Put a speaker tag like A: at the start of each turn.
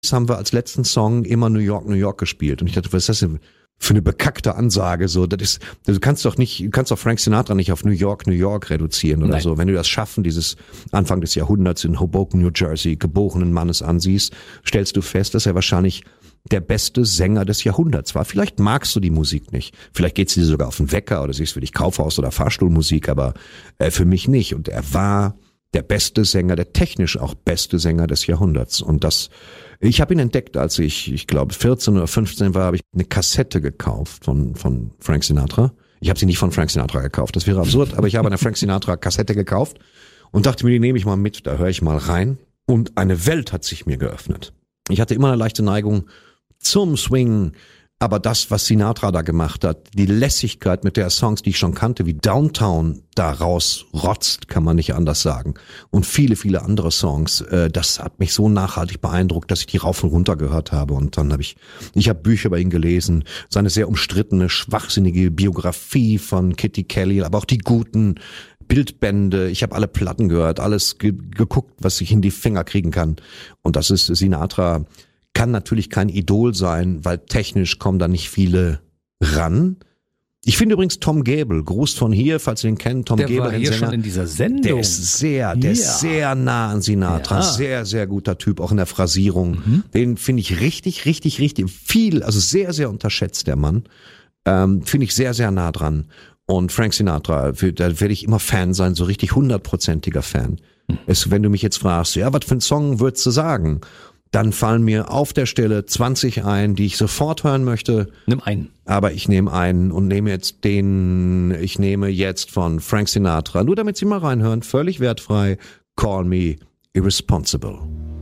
A: haben wir als letzten Song immer New York, New York gespielt. Und ich dachte, was ist das denn für eine bekackte Ansage? So, du kannst doch Frank Sinatra nicht auf New York, New York reduzieren oder so. Wenn du das Schaffen dieses Anfang des Jahrhunderts in Hoboken, New Jersey geborenen Mannes ansiehst, stellst du fest, dass er wahrscheinlich der beste Sänger des Jahrhunderts war. Vielleicht magst du die Musik nicht. Vielleicht geht's dir sogar auf den Wecker oder siehst für dich Kaufhaus- oder Fahrstuhlmusik, aber für mich nicht. Und er war der beste Sänger, der technisch auch beste Sänger des Jahrhunderts. Und ich habe ihn entdeckt, als ich glaube 14 oder 15 war, habe ich eine Kassette gekauft von Frank Sinatra. Ich habe sie nicht von Frank Sinatra gekauft, das wäre absurd, aber ich habe eine Frank Sinatra Kassette gekauft und dachte mir, die nehme ich mal mit, da höre ich mal rein. Und eine Welt hat sich mir geöffnet. Ich hatte immer eine leichte Neigung zum Swing, aber das, was Sinatra da gemacht hat, die Lässigkeit, mit der Songs, die ich schon kannte, wie Downtown da rausrotzt, kann man nicht anders sagen. Und viele, viele andere Songs, das hat mich so nachhaltig beeindruckt, dass ich die rauf und runter gehört habe. Und dann habe ich Bücher über ihn gelesen, seine sehr umstrittene, schwachsinnige Biografie von Kitty Kelly, aber auch die guten Bildbände, ich habe alle Platten gehört, alles geguckt, was ich in die Finger kriegen kann. Und das ist Sinatra. Kann natürlich kein Idol sein, weil technisch kommen da nicht viele ran. Ich finde übrigens Tom Gable, Gruß von hier, falls ihr ihn kennt, Tom Gable,
B: der war hier schon in dieser Sendung.
A: Der ist sehr nah an Sinatra, sehr, sehr guter Typ, auch in der Phrasierung. Den finde ich richtig viel, also sehr, sehr unterschätzt, der Mann. Finde ich sehr, sehr nah dran. Und Frank Sinatra, da werde ich immer Fan sein, so richtig 100%iger Fan. Wenn du mich jetzt fragst, ja, was für einen Song würdest du sagen? Dann fallen mir auf der Stelle 20 ein, die ich sofort hören möchte.
B: Nimm einen.
A: Aber ich nehme einen und nehme jetzt von Frank Sinatra, nur damit Sie mal reinhören, völlig wertfrei, Call Me Irresponsible.